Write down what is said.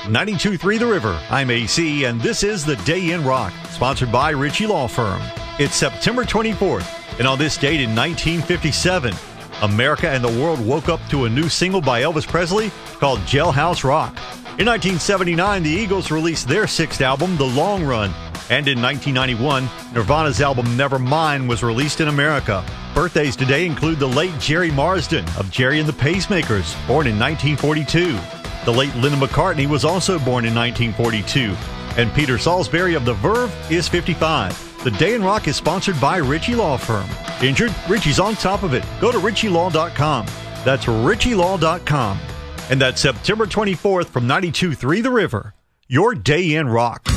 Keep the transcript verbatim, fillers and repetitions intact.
ninety-two point three The River. I'm A C, and this is The Day in Rock, sponsored by Ritchie Law Firm. It's September twenty-fourth, and on this date in nineteen fifty-seven, America and the world woke up to a new single by Elvis Presley called Jailhouse Rock. In nineteen seventy-nine, the Eagles released their sixth album, The Long Run. And in nineteen ninety-one, Nirvana's album Nevermind was released in America. Birthdays today include the late Jerry Marsden of Jerry and the Pacemakers, born in nineteen forty-two. The late Linda McCartney was also born in nineteen forty-two. And Peter Salisbury of The Verve is fifty-five. The Day in Rock is sponsored by Ritchie Law Firm. Injured? Ritchie's on top of it. Go to ritchie law dot com. That's ritchie law dot com. And that's September twenty-fourth from ninety-two point three The River. Your Day in Rock.